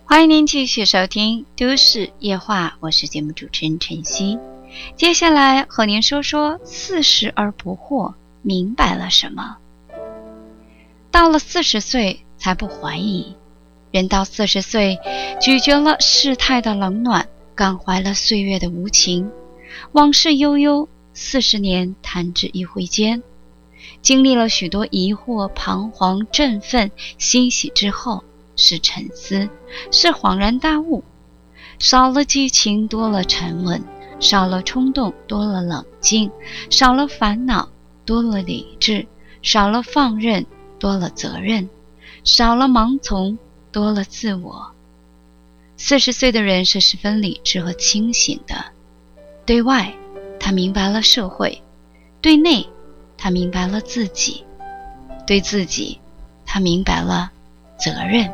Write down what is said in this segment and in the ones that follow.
欢迎您继续收听都市夜话，我是节目主持人晨曦。接下来和您说说40而不惑，明白了什么？到了40岁才不怀疑，人到40岁咀嚼了世态的冷暖，感怀了岁月的无情，往事悠悠，40年弹指一挥间。经历了许多疑惑、彷徨、振奋、欣喜之后，是沉思，是恍然大悟。少了激情，多了沉稳；少了冲动，多了冷静；少了烦恼，多了理智；少了放任，多了责任；少了盲从，多了自我。40岁的人是十分理智和清醒的。对外，他明白了社会；对内，他明白了自己；对自己，他明白了责任。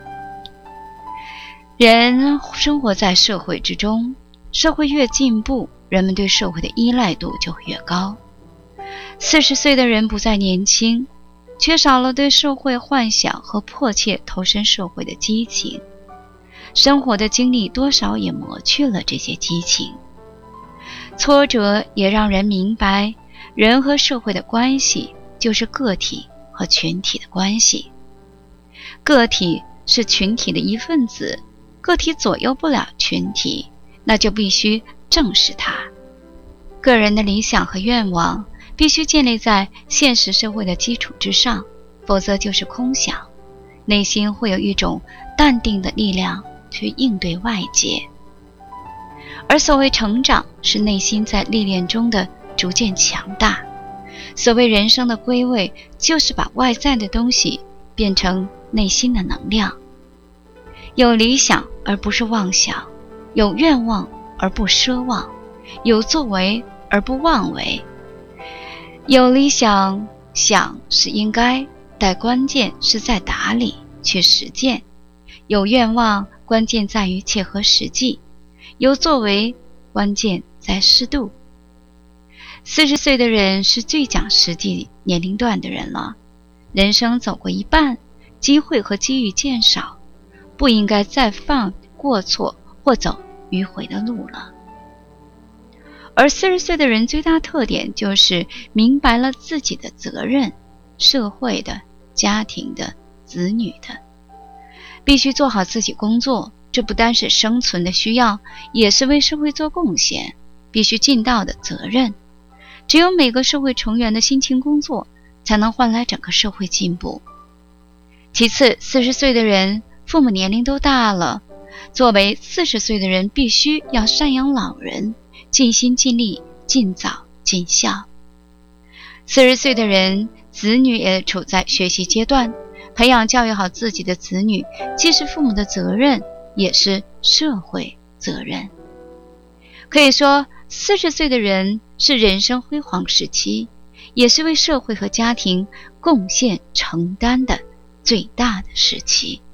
人生活在社会之中，社会越进步，人们对社会的依赖度就会越高。40岁的人不再年轻，缺少了对社会幻想和迫切投身社会的激情。生活的经历多少也磨去了这些激情。挫折也让人明白，人和社会的关系就是个体和群体的关系。个体是群体的一份子，个体左右不了群体，那就必须正视它。个人的理想和愿望必须建立在现实社会的基础之上，否则就是空想。内心会有一种淡定的力量去应对外界。而所谓成长，是内心在历练中的逐渐强大。所谓人生的归位，就是把外在的东西变成内心的能量。有理想而不是妄想，有愿望而不奢望，有作为而不妄为。有理想想是应该，但关键是在打理去实践。有愿望关键在于切合实际，有作为关键在适度。40岁的人是最讲实际年龄段的人了，人生走过一半，机会和机遇渐少，不应该再犯过错或走迂回的路了。而40岁的人最大特点就是明白了自己的责任，社会的、家庭的、子女的，必须做好自己工作，这不单是生存的需要，也是为社会做贡献，必须尽到的责任。只有每个社会成员的辛勤工作，才能换来整个社会进步。其次，40岁的人父母年龄都大了，作为40岁的人必须要赡养老人，尽心尽力，尽早尽孝。40岁的人子女也处在学习阶段，培养教育好自己的子女，既是父母的责任，也是社会责任。可以说40岁的人是人生辉煌时期，也是为社会和家庭贡献承担的最大的时期。